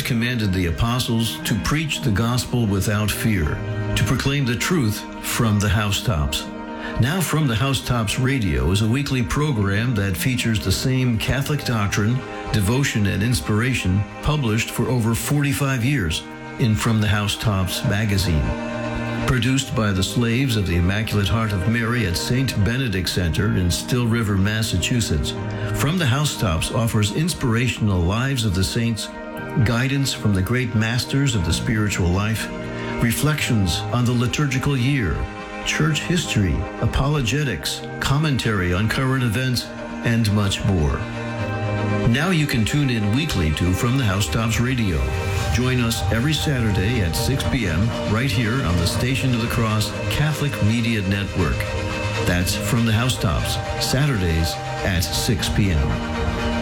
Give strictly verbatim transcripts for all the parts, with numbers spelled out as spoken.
commanded the apostles to preach the gospel without fear, to proclaim the truth from the housetops. Now From the Housetops Radio is a weekly program that features the same Catholic doctrine, devotion, and inspiration published for over forty-five years in From the Housetops magazine. Produced by the slaves of the Immaculate Heart of Mary at Saint Benedict Center in Still River, Massachusetts, From the Housetops offers inspirational lives of the saints, guidance from the great masters of the spiritual life, reflections on the liturgical year, church history, apologetics, commentary on current events, and much more. Now you can tune in weekly to From the Housetops Radio. Join us every Saturday at six p.m. right here on the Station of the Cross Catholic Media Network. That's From the Housetops, Saturdays at six p.m.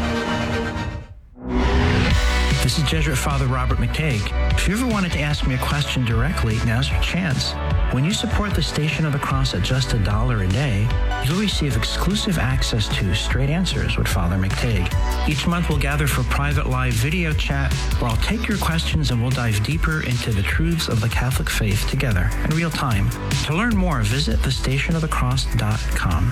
This is Jesuit Father Robert McTague. If you ever wanted to ask me a question directly, now's your chance. When you support the Station of the Cross at just a dollar a day, you'll receive exclusive access to Straight Answers with Father McTague. Each month we'll gather for private live video chat where I'll take your questions and we'll dive deeper into the truths of the Catholic faith together in real time. To learn more, visit the station of the cross dot com.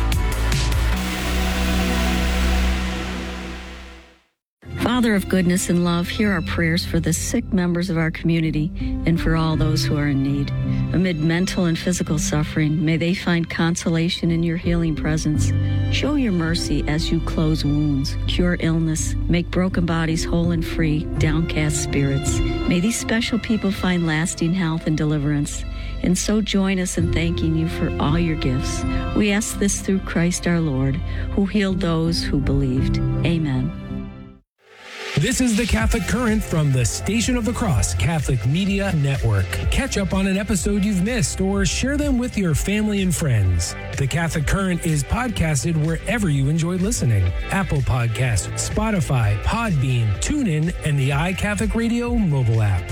Father of goodness and love, hear our prayers for the sick members of our community and for all those who are in need. Amid mental and physical suffering, may they find consolation in your healing presence. Show your mercy as you close wounds, cure illness, make broken bodies whole and free, downcast spirits. May these special people find lasting health and deliverance. And so join us in thanking you for all your gifts. We ask this through Christ our Lord, who healed those who believed. Amen. This is the Catholic Current from the Station of the Cross Catholic Media Network. Catch up on an episode you've missed or share them with your family and friends. The Catholic Current is podcasted wherever you enjoy listening. Apple Podcasts, Spotify, Podbean, TuneIn, and the iCatholic Radio mobile app.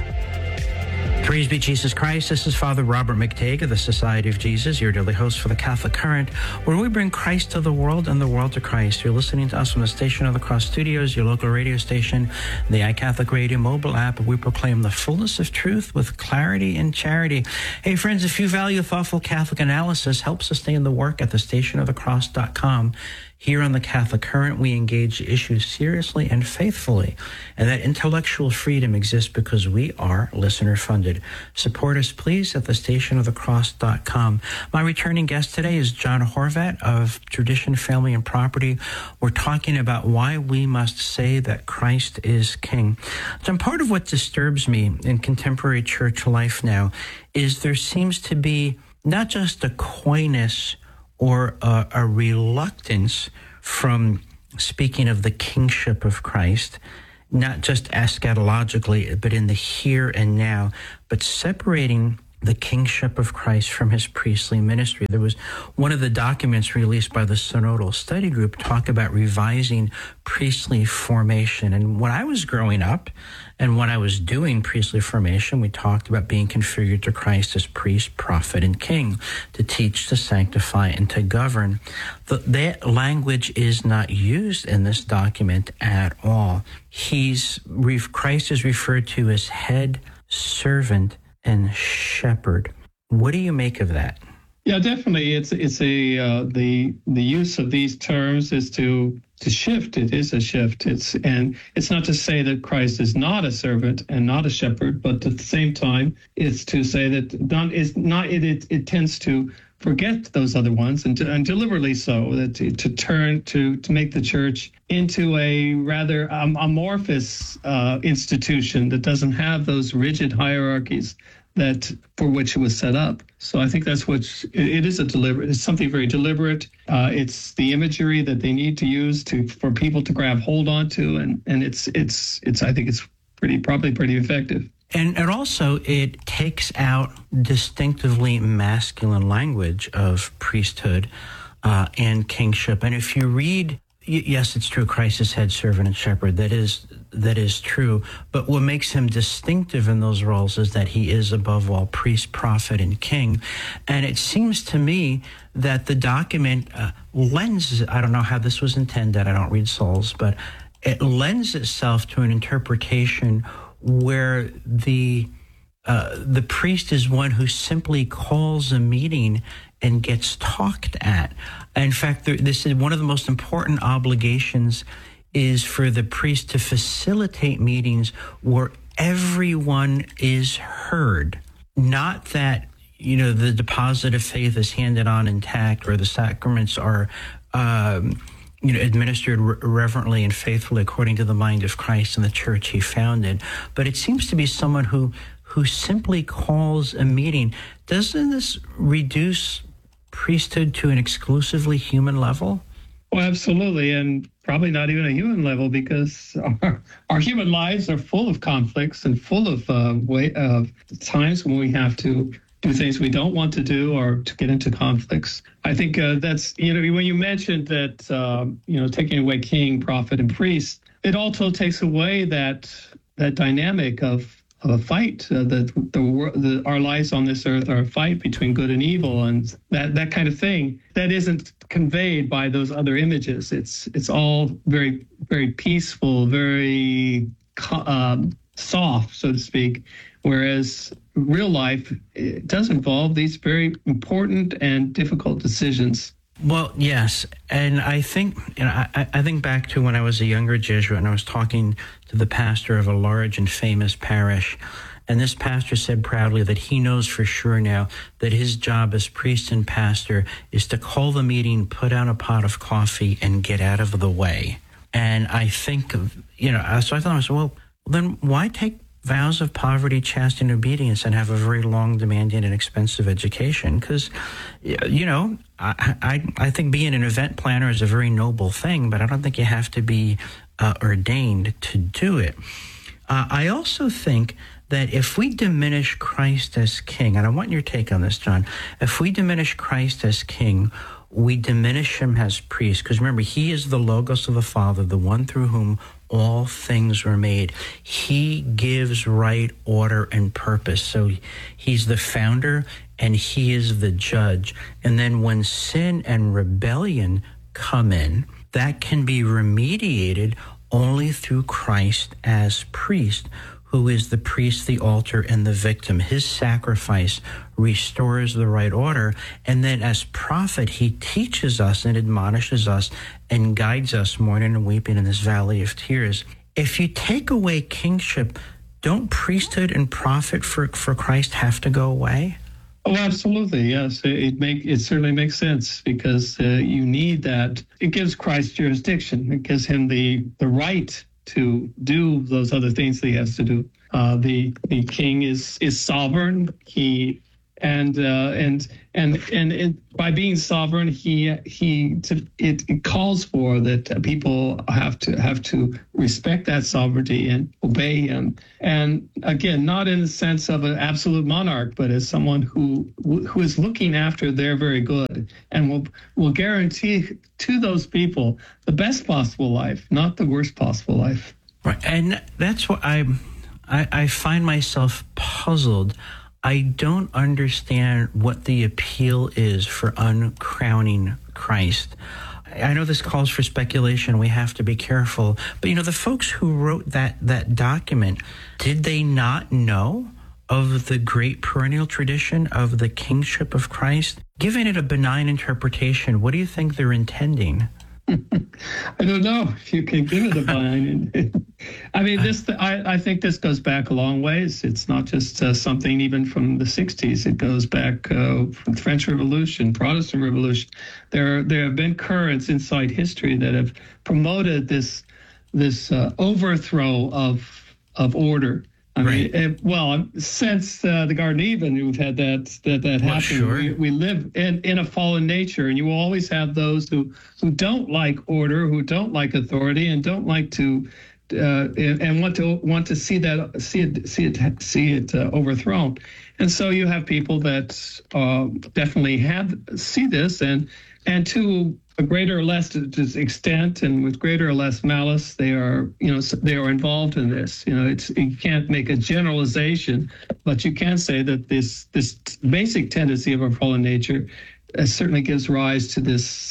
Praise be Jesus Christ. This is Father Robert McTague of the Society of Jesus, your daily host for the Catholic Current, where we bring Christ to the world and the world to Christ. You're listening to us from the Station of the Cross Studios, your local radio station, the iCatholic Radio mobile app. We proclaim the fullness of truth with clarity and charity. Hey, friends, if you value thoughtful Catholic analysis, help sustain the work at the station of the cross dot com. Here on the Catholic Current, we engage issues seriously and faithfully, and that intellectual freedom exists because we are listener-funded. Support us, please, at the station of the cross dot com. My returning guest today is John Horvat of Tradition, Family, and Property. We're talking about why we must say that Christ is King. John, part of what disturbs me in contemporary church life now is there seems to be not just a coyness or a, a reluctance from speaking of the kingship of Christ, not just eschatologically, but in the here and now, but separating the kingship of Christ from his priestly ministry. There was one of the documents released by the Synodal Study Group talk about revising priestly formation. And when I was growing up and when I was doing priestly formation, we talked about being configured to Christ as priest, prophet, and king, to teach, to sanctify, and to govern. The, that language is not used in this document at all. He's Christ is referred to as head, servant, and shepherd. What do you make of that? Yeah, definitely. It's it's a uh, the the use of these terms is to to shift. It is a shift. It's and it's not to say that Christ is not a servant and not a shepherd, but at the same time, it's to say that not is not it it, it tends to forget those other ones and to, and deliberately so that to, to turn to to make the church into a rather um, amorphous uh, institution that doesn't have those rigid hierarchies that for which it was set up. So I think that's what it is a deliberate. It's something very deliberate. Uh, it's the imagery that they need to use to for people to grab hold onto, and and it's it's it's I think it's pretty probably pretty effective. And, and also, it takes out distinctively masculine language of priesthood uh, and kingship. And if you read, yes, it's true, Christ is head, servant, and shepherd. That is that is true. But what makes him distinctive in those roles is that he is, above all, priest, prophet, and king. And it seems to me that the document uh, lends, I don't know how this was intended, I don't read souls, but it lends itself to an interpretation where the uh, the priest is one who simply calls a meeting and gets talked at. In fact, there, this is one of the most important obligations is for the priest to facilitate meetings where everyone is heard. Not that, you know, the deposit of faith is handed on intact or the sacraments are, um, you know, administered re- reverently and faithfully according to the mind of Christ and the church he founded. But it seems to be someone who, who simply calls a meeting. Doesn't this reduce priesthood to an exclusively human level? Well, absolutely, and probably not even a human level, because our, our human lives are full of conflicts and full of uh, way of times when we have to do things we don't want to do or to get into conflicts. I think uh, that's, you know, when you mentioned that, uh, you know, taking away king, prophet, and priest, it also takes away that that dynamic of of a fight. Uh, the, the the our lives on this earth are a fight between good and evil, and that that kind of thing that isn't conveyed by those other images. It's it's all very very peaceful, very um, soft, so to speak. Whereas real life, it does involve these very important and difficult decisions. Well, yes, and I think you know, I, I think back to when I was a younger Jesuit and I was talking to the pastor of a large and famous parish, and this pastor said proudly that he knows for sure now that his job as priest and pastor is to call the meeting, put out a pot of coffee, and get out of the way. And I think, of, you know, so I thought to myself, well, then why take vows of poverty, chastity, and obedience and have a very long, demanding, and expensive education? Because, you know, I, I I think being an event planner is a very noble thing, but I don't think you have to be uh, ordained to do it. Uh, I also think that if we diminish Christ as king, and I want your take on this, John, if we diminish Christ as king, we diminish him as priest. Because remember, he is the Logos of the Father, the one through whom all things were made. He gives right, order, and purpose. So he's the founder and he is the judge. And then when sin and rebellion come in, that can be remediated only through Christ as priest, who is the priest, the altar, and the victim. His sacrifice restores the right order. And then as prophet, he teaches us and admonishes us and guides us mourning and weeping in this valley of tears. If you take away kingship, don't priesthood and prophet for, for Christ have to go away? Oh, absolutely. Yes, it, it make it certainly makes sense, because uh, you need that. It gives Christ jurisdiction. It gives him the the right to do those other things that he has to do. Uh, the the king is is sovereign. He and uh, and and and it, by being sovereign, he he to, it, it calls for that people have to have to respect that sovereignty and obey him. And again, not in the sense of an absolute monarch, but as someone who who is looking after their very good and will will guarantee to those people the best possible life, not the worst possible life. Right, and that's what I I, I find myself puzzled. I don't understand what the appeal is for uncrowning Christ. I know this calls for speculation. We have to be careful. But, you know, the folks who wrote that, that document, did they not know of the great perennial tradition of the kingship of Christ? Giving it a benign interpretation, what do you think they're intending? I don't know if you can give it a benign. I mean, this. I, I think this goes back a long ways. It's not just uh, something even from the sixties. It goes back uh, from the French Revolution, Protestant Revolution. There, there have been currents inside history that have promoted this, this uh, overthrow of of order. I right. mean, it, well, since uh, the Garden of Eden, we've had that that that well, happen. Sure. We, we live in, in a fallen nature, and you will always have those who, who don't like order, who don't like authority, and don't like to uh, and, and want to want to see that see it see it see it uh, overthrown. And so you have people that uh, definitely have see this, and and to a greater or less extent, and with greater or less malice, they are, you know, they are involved in this. You know, it's you can't make a generalization, but you can say that this this basic tendency of our fallen nature uh, certainly gives rise to this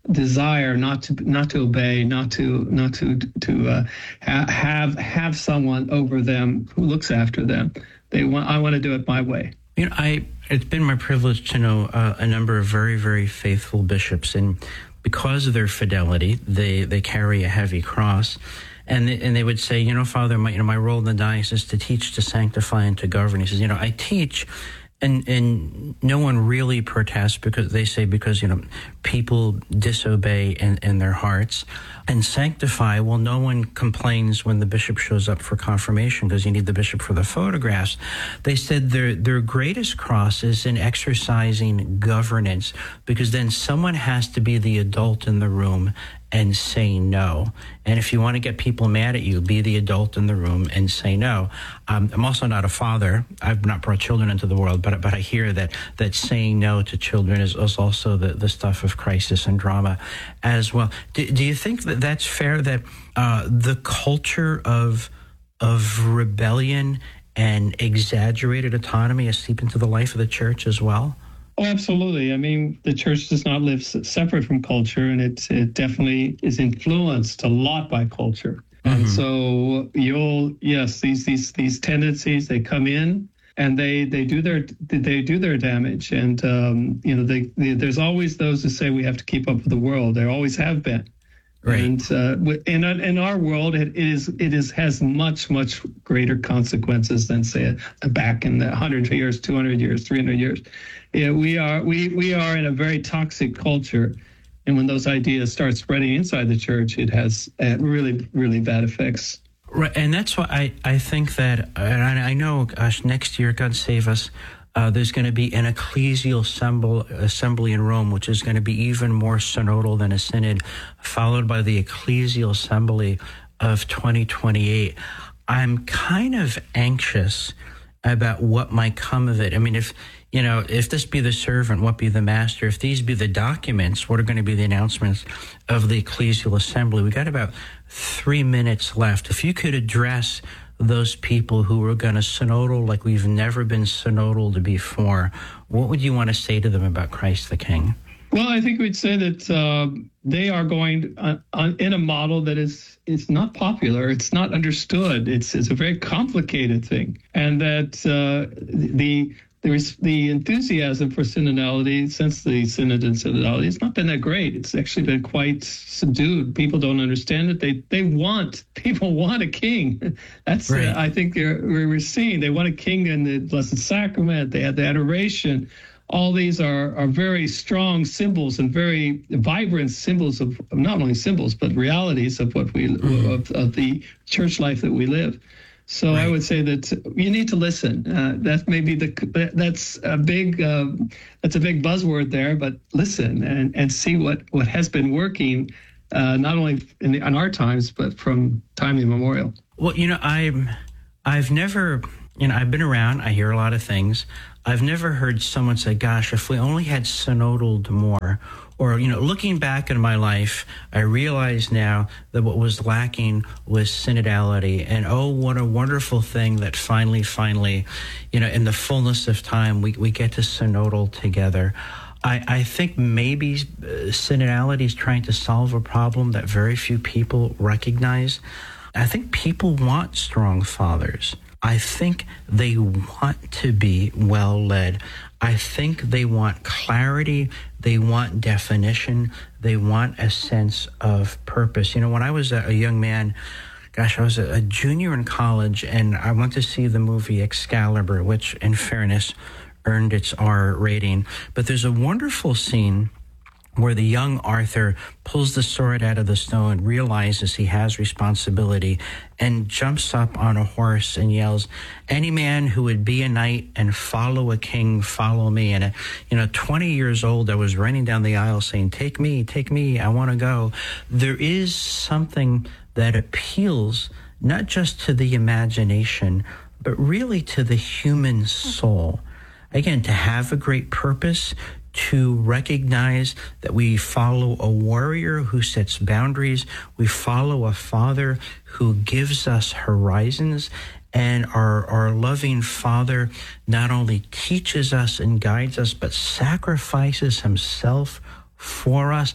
desire not to not to obey, not to not to to uh, ha- have have someone over them who looks after them. They want. I want to do it my way. You know, I it's been my privilege to know uh, a number of very, very faithful bishops, and because of their fidelity, they, they carry a heavy cross, and they, and they would say, you know, Father, my you know my role in the diocese is to teach, to sanctify, and to govern. He says, you know, I teach. And and no one really protests because they say because, you know, people disobey in, in their hearts. And sanctify, well, no one complains when the bishop shows up for confirmation because you need the bishop for the photographs. They said their their greatest cross is in exercising governance, because then someone has to be the adult in the room and say no. And if you want to get people mad at you, be the adult in the room and say no. Um, I'm also not a father. I've not brought children into the world, but but I hear that that saying no to children is, is also the, the stuff of crisis and drama as well. Do, do you think that that's fair, that uh, the culture of of rebellion and exaggerated autonomy has seeped into the life of the church as well? Oh, absolutely. I mean, the church does not live separate from culture, and it, it definitely is influenced a lot by culture. Mm-hmm. And so you'll, yes, these these these tendencies, they come in and they they do their they do their damage. And um, you know, they, they, there's always those who say we have to keep up with the world. There always have been. Right. And uh, in in our world, it is it is has much much greater consequences than, say, back in the hundred years, two hundred years, three hundred years. Yeah, we are we we are in a very toxic culture, and when those ideas start spreading inside the church, it has uh, really really bad effects. Right, and that's why I I think that, and I know, gosh, next year, God save us, uh, there's going to be an ecclesial assembly, assembly in Rome, which is going to be even more synodal than a synod, followed by the ecclesial assembly of twenty twenty-eight. I'm kind of anxious about what might come of it. I mean, if you know, if this be the servant, what be the master? If these be the documents, what are going to be the announcements of the ecclesial assembly? We got about three minutes left. If you could address those people who are going to synodal like we've never been synodal before, what would you want to say to them about Christ the King? Well, I think we'd say that uh, they are going uh, on, in a model that is it's not popular. It's not understood. It's it's a very complicated thing, and that uh, the there's the enthusiasm for synodality since the synod and synodality. It's not been that great. It's actually been quite subdued. People don't understand it. They they want people want a king. That's right. uh, I think we're seeing they want a king in the Blessed Sacrament. They had the adoration. All these are, are very strong symbols and very vibrant symbols of not only symbols but realities of what we mm-hmm. of, of the church life that we live. So right. I would say that you need to listen. Uh, that may be the that's a big uh, that's a big buzzword there, but listen and, and see what, what has been working, uh, not only in, the, in our times but from time immemorial. Well, you know, I'm I've never you know I've been around. I hear a lot of things. I've never heard someone say, gosh, if we only had synodaled more, or, you know, looking back in my life, I realize now that what was lacking was synodality. And oh, what a wonderful thing that finally, finally, you know, in the fullness of time, we, we get to synodal together. I, I think maybe uh, synodality is trying to solve a problem that very few people recognize. I think people want strong fathers. I think they want to be well led. I think they want clarity. They want definition. They want a sense of purpose. You know, when I was a young man, gosh, I was a junior in college, and I went to see the movie Excalibur, which, in fairness, earned its R rating. But there's a wonderful scene where the young Arthur pulls the sword out of the stone, realizes he has responsibility, and jumps up on a horse and yells, "Any man who would be a knight and follow a king, follow me." And, you know, twenty years old, I was running down the aisle saying, "Take me, take me, I want to go." There is something that appeals not just to the imagination, but really to the human soul. Again, to have a great purpose, to recognize that we follow a warrior who sets boundaries, we follow a father who gives us horizons, and our, our loving Father not only teaches us and guides us, but sacrifices himself for us.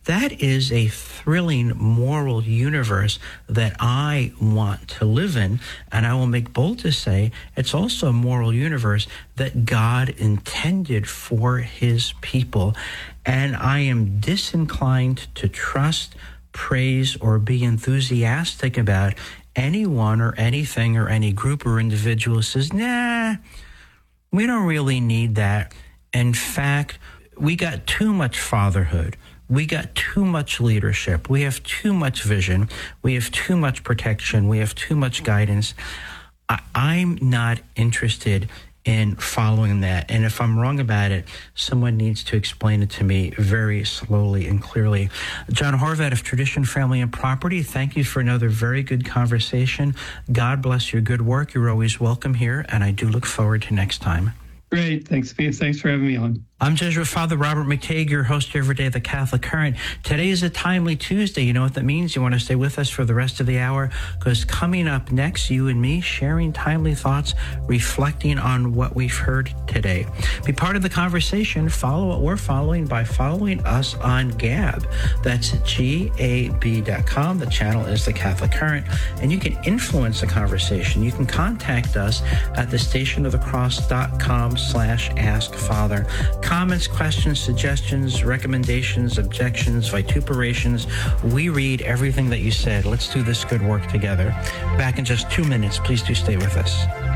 That is a thrilling moral universe that I want to live in, and I will make bold to say it's also a moral universe that God intended for his people, and I am disinclined to trust, praise, or be enthusiastic about anyone or anything or any group or individual who says, nah, we don't really need that. In fact, we got too much fatherhood. We got too much leadership. We have too much vision. We have too much protection. We have too much guidance. I, I'm not interested in following that. And if I'm wrong about it, someone needs to explain it to me very slowly and clearly. John Horvat of Tradition, Family, and Property, thank you for another very good conversation. God bless your good work. You're always welcome here, and I do look forward to next time. Great. Thanks, Steve. Thanks for having me on. I'm Jesuit Father Robert McTague, your host here every day of the Catholic Current. Today is a timely Tuesday. You know what that means? You want to stay with us for the rest of the hour, because coming up next, you and me sharing timely thoughts, reflecting on what we've heard today. Be part of the conversation. Follow what we're following by following us on Gab. That's G A B dot com. The channel is the Catholic Current, and you can influence the conversation. You can contact us at the station of the cross dot com slash ask father. Comments, questions, suggestions, recommendations, objections, vituperations. We read everything that you said. Let's do this good work together. Back in just two minutes. Please do stay with us.